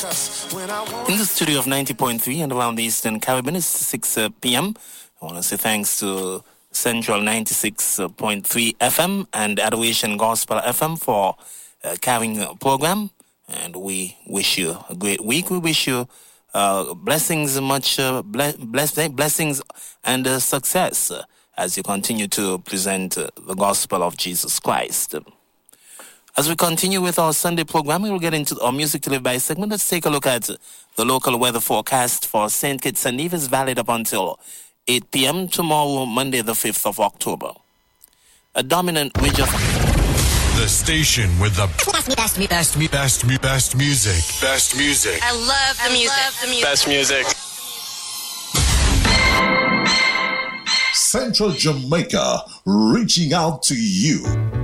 In the studio of 90.3 and around the Eastern Caribbean, it's 6 p.m. I want to say thanks to Central 96.3 FM and Adoration Gospel FM for carrying a program. And we wish you a great week. We wish you blessings, blessings and success as you continue to present the gospel of Jesus Christ. As we continue with our Sunday program, we will get into our Music to Live By segment. Let's take a look at the local weather forecast for St. Kitts and Nevis, valid up until 8 p.m. tomorrow, Monday, the 5th of October. A dominant ridge of... The station with the best music. Best music. I love the music. Best music. Central Jamaica, reaching out to you.